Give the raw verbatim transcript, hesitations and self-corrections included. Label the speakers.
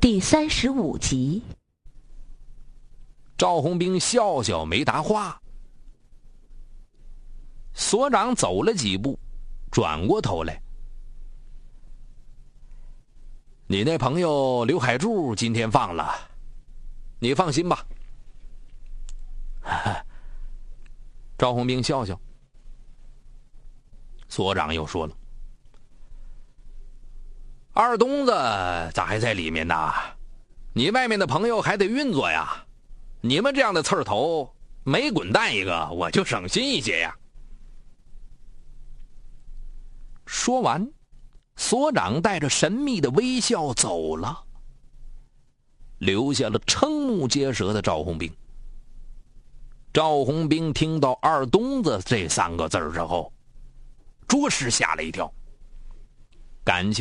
Speaker 1: 第三十五集。
Speaker 2: 赵红兵笑笑没答话。所长走了几步，转过头来：“你那朋友刘海柱今天放了，你放心吧。”赵红兵笑笑。所长又说了：“二东子咋还在里面呢？你外面的朋友还得运作呀。你们这样的刺儿头，每滚蛋一个，我就省心一些呀。”说完，所长带着神秘的微笑走了，留下了瞠目结舌的赵红兵。赵红兵听到二东子这三个字之后，着实吓了一跳，感情